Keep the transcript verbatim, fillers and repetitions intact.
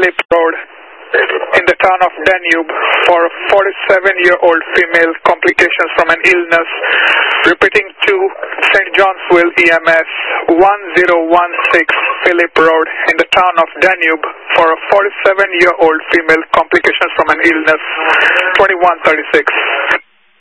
Philip Road in the town of Danube for a forty-seven-year-old female, complications from an illness. Repeating to Saint Johnsville E M S, one zero one six Philip Road in the town of Danube for a forty-seven-year-old female, complications from an illness, twenty-one thirty-six.